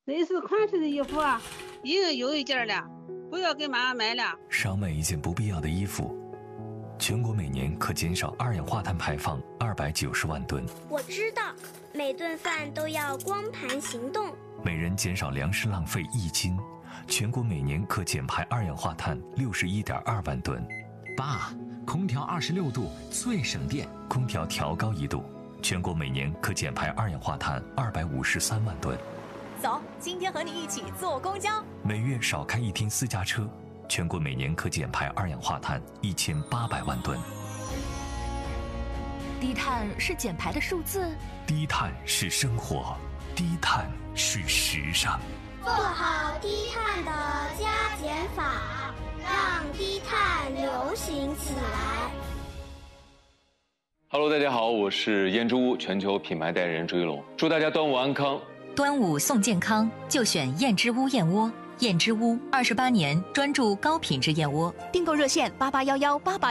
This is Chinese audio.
类似款式的衣服啊，一个又一件了，不要给妈妈买了。 少买一件不必要的衣服，全国每年可减少二氧化碳排放290万吨。 我知道，每顿饭都要光盘行动。 每人减少粮食浪费1斤，全国每年可减排二氧化碳61.2万吨。 爸，空调26度最省电， 空调调高1度，全国每年可减排二氧化碳253万吨。 走，今天和你一起坐公交。 每月少开1天私家车，全国每年可减排二氧化碳1800万吨。 低碳是减排的数字， 低碳是生活，低碳是时尚。 做好低碳的加减法，让低碳流行起来。 Hello， 大家好，我是燕之屋全球品牌代言人朱一龙，祝大家端午安康。 端午送健康，就选燕之屋燕窝。燕之屋28年专注高品质燕窝，订购热线881188。